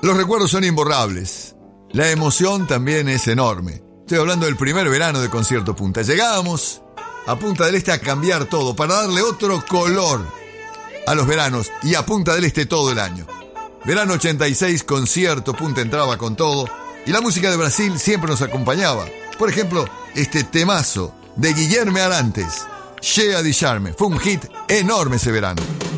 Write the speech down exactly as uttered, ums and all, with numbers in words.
Los recuerdos son imborrables. La emoción también es enorme. Estoy hablando del primer verano de Concierto Punta. Llegábamos a Punta del Este a cambiar todo, para darle otro color a los veranos, y a Punta del Este todo el año. Verano ochenta y seis, Concierto Punta entraba con todo, y la música de Brasil siempre nos acompañaba. Por ejemplo, este temazo de Guilherme Arantes, Cheia de Charme, fue un hit enorme ese verano.